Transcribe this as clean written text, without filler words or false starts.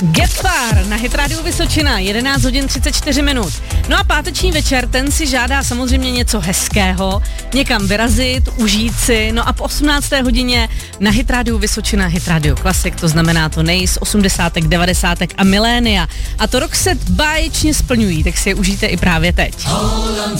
Get Far na Hit Radio Vysočina, 11 hodin 34 minut. No a páteční večer, ten si žádá samozřejmě něco hezkého, někam vyrazit, užít si, no a po 18. hodině na Hit Radio Vysočina, Hit Radio Classic, to znamená to z 80., 90. a milénia. A to Roxette báječně splňují, tak si je užijte i právě teď.